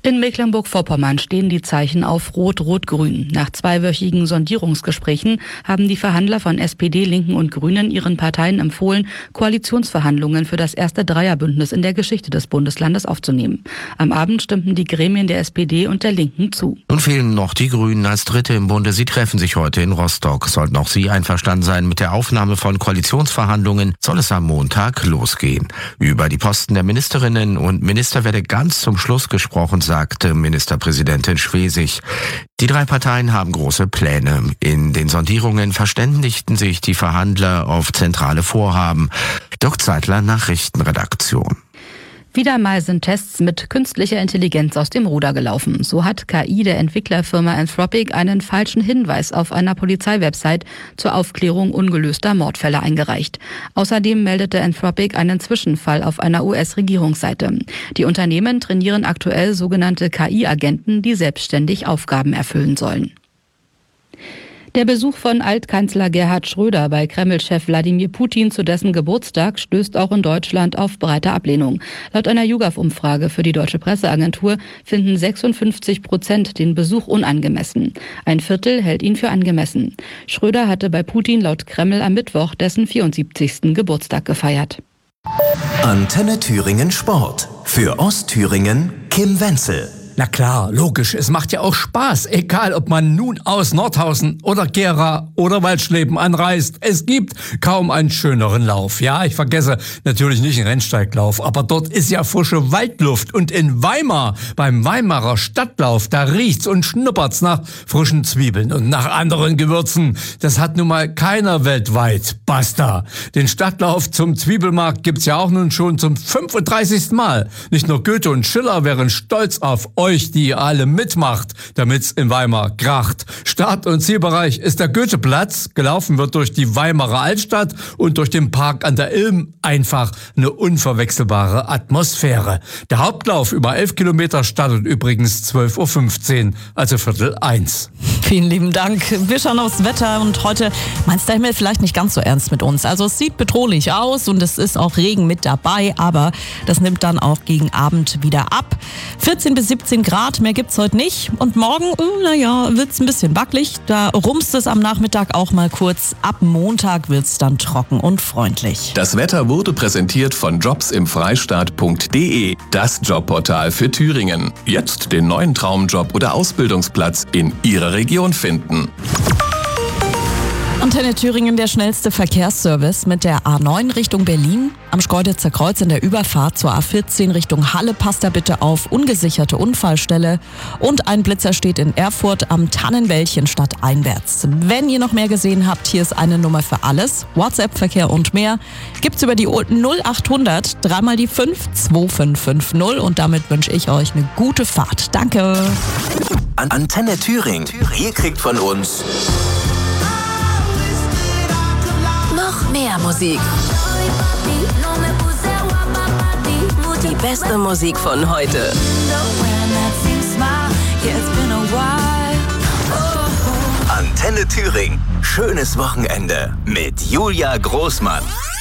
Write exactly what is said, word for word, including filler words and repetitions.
In Mecklenburg-Vorpommern stehen die Zeichen auf Rot-Rot-Grün. Nach zweiwöchigen Sondierungsgesprächen haben die Verhandler von S P D, Linken und Grünen ihren Parteien empfohlen, Koalitionsverhandlungen für das erste Dreierbündnis in der Geschichte des Bundeslandes aufzunehmen. Am Abend stimmten die Gremien der S P D und der Linken zu. Nun fehlen noch die Grünen als Dritte im Bunde. Sie treffen sich heute in Rostock. Sollten auch sie einverstanden sein mit der Aufnahme von Koalitionsverhandlungen, soll es am Montag losgehen. Über die Posten der Ministerinnen und Minister werde ganz zum Schluss gesprochen, sagte Ministerpräsidentin Schwesig. Die drei Parteien haben große Pläne. In den Sondierungen verständigten sich die Verhandler auf zentrale Vorhaben. Dirk Zeitler, Nachrichtenredaktion. Wieder mal sind Tests mit künstlicher Intelligenz aus dem Ruder gelaufen. So hat K I der Entwicklerfirma Anthropic einen falschen Hinweis auf einer Polizeiwebsite zur Aufklärung ungelöster Mordfälle eingereicht. Außerdem meldete Anthropic einen Zwischenfall auf einer U S-Regierungsseite. Die Unternehmen trainieren aktuell sogenannte K I-Agenten, die selbstständig Aufgaben erfüllen sollen. Der Besuch von Altkanzler Gerhard Schröder bei Kreml-Chef Wladimir Putin zu dessen Geburtstag stößt auch in Deutschland auf breite Ablehnung. Laut einer YouGov-Umfrage für die Deutsche Presseagentur finden sechsundfünfzig Prozent den Besuch unangemessen. Ein Viertel hält ihn für angemessen. Schröder hatte bei Putin laut Kreml am Mittwoch dessen vierundsiebzigsten Geburtstag gefeiert. Antenne Thüringen Sport. Für Ostthüringen Kim Wenzel. Na klar, logisch, es macht ja auch Spaß, egal ob man nun aus Nordhausen oder Gera oder Waldschleben anreist. Es gibt kaum einen schöneren Lauf. Ja, ich vergesse natürlich nicht den Rennsteiglauf, aber dort ist ja frische Waldluft. Und in Weimar, beim Weimarer Stadtlauf, da riecht's und schnuppert's nach frischen Zwiebeln und nach anderen Gewürzen. Das hat nun mal keiner weltweit. Basta. Den Stadtlauf zum Zwiebelmarkt gibt's ja auch nun schon zum fünfunddreißigsten Mal. Nicht nur Goethe und Schiller wären stolz auf euch, die ihr alle mitmacht, damit's in Weimar kracht. Start- und Zielbereich ist der Goetheplatz. Gelaufen wird durch die Weimarer Altstadt und durch den Park an der Ilm. Einfach eine unverwechselbare Atmosphäre. Der Hauptlauf über elf Kilometer startet übrigens zwölf Uhr fünfzehn, also Viertel eins. Vielen lieben Dank. Wir schauen aufs Wetter und heute meint der Himmel vielleicht nicht ganz so ernst mit uns. Also es sieht bedrohlich aus und es ist auch Regen mit dabei, aber das nimmt dann auch gegen Abend wieder ab. vierzehn bis siebzehn Grad, mehr gibt's heute nicht. Und morgen, naja, wird's ein bisschen wackelig. Da rumst es am Nachmittag auch mal kurz. Ab Montag wird's dann trocken und freundlich. Das Wetter wurde präsentiert von jobs im freistaat punkt de, das Jobportal für Thüringen. Jetzt den neuen Traumjob oder Ausbildungsplatz in Ihrer Region finden. Antenne Thüringen, der schnellste Verkehrsservice mit der A neun Richtung Berlin. Am Schkeuditzer Kreuz in der Überfahrt zur A vierzehn Richtung Halle passt da bitte auf ungesicherte Unfallstelle. Und ein Blitzer steht in Erfurt am Tannenwäldchen stadteinwärts. Wenn ihr noch mehr gesehen habt, hier ist eine Nummer für alles. WhatsApp-Verkehr und mehr gibt's über die null achthundert, dreimal die fünf, zwei fünf fünf null. Und damit wünsche ich euch eine gute Fahrt. Danke. Antenne Thüringen. Ihr kriegt von uns noch mehr Musik. Die beste Musik von heute. Antenne Thüringen. Schönes Wochenende mit Julia Großmann.